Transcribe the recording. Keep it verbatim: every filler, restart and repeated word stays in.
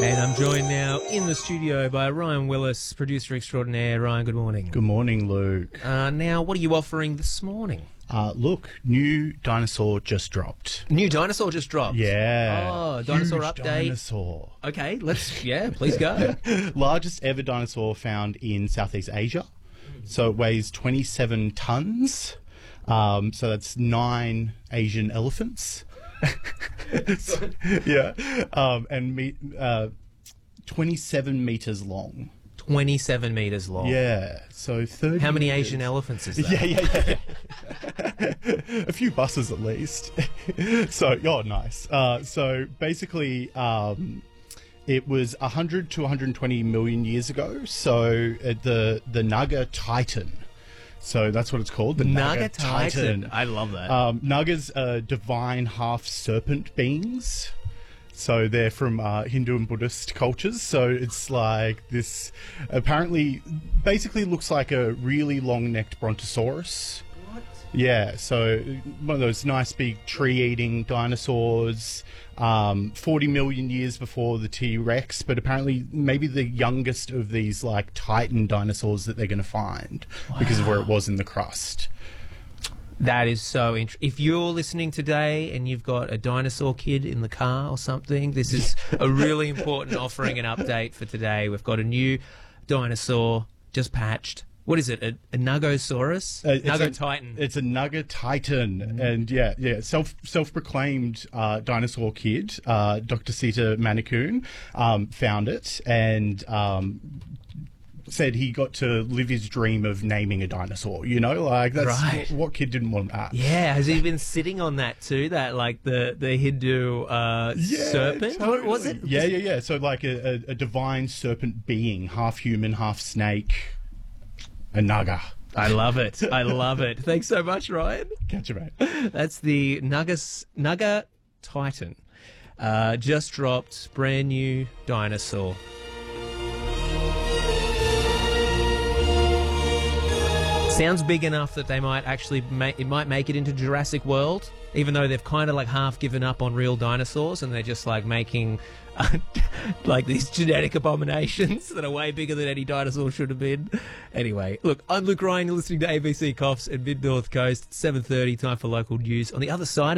And I'm joined now in the studio by Ryan Willis, producer extraordinaire. Ryan, good morning. Good morning, Luke. Uh, now, what are you offering this morning? Uh, look, new dinosaur just dropped. New dinosaur just dropped. Yeah. Oh, dinosaur Huge update. Dinosaur. Okay, let's, yeah, please go. Largest ever dinosaur found in Southeast Asia. So it weighs twenty-seven tons. Um, so that's nine Asian elephants. yeah. Um, and me, uh, twenty-seven meters long. twenty-seven metres long. Yeah. So thirty. How many meters. Asian elephants is that? Yeah, yeah, yeah. yeah. A few buses at least. so, oh, nice. Uh, so basically, um, it was one hundred to one hundred twenty million years ago. So uh, the the Naga Titan. So that's what it's called. The Naga, Naga Titan. Titan. I love that. Um, Nagas are divine half serpent beings. So they're from uh, Hindu and Buddhist cultures. So it's like this, apparently, basically looks like a really long-necked brontosaurus. What? Yeah, so one of those nice big tree-eating dinosaurs, um, forty million years before the T-Rex, but apparently maybe the youngest of these like Titan dinosaurs that they're going to find wow. because of where it was in the crust. That is so interesting. If you're listening today and you've got a dinosaur kid in the car or something, this is a really important offering and update for today. We've got a new dinosaur just patched. What is it? A, a Nugosaurus? Uh, Naga a, Titan. It's a Naga Titan, mm. and yeah, yeah, self self proclaimed uh, dinosaur kid, uh, Doctor Sita Manikun, um, found it and um, said he got to live his dream of naming a dinosaur. You know, like that's right. what, what kid didn't want that. Yeah, has he been sitting on that too? That like the the Hindu uh, yeah, serpent? Totally. What was it? Yeah, yeah, yeah. So like a, a, a divine serpent being, half human, half snake. A Naga. I love it. I love it. Thanks so much, Ryan. Catch you, mate. That's the Nagas, Naga Titan. Uh, just dropped, brand new dinosaur. Sounds big enough that they might actually make it might make it into Jurassic World, even though they've kind of like half given up on real dinosaurs and they're just like making uh, like these genetic abominations that are way bigger than any dinosaur should have been. Anyway, look, I'm Luke Ryan. You're listening to A B C Coffs and Mid North Coast. seven thirty, time for local news. On the other side.